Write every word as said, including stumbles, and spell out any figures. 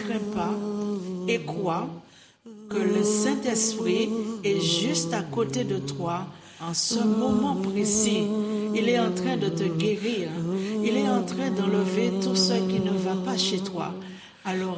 crains pas et crois que le Saint-Esprit est juste à côté de toi en ce moment précis. Il est en train de te guérir. Il est en train d'enlever tout ce qui ne va pas chez toi. Alors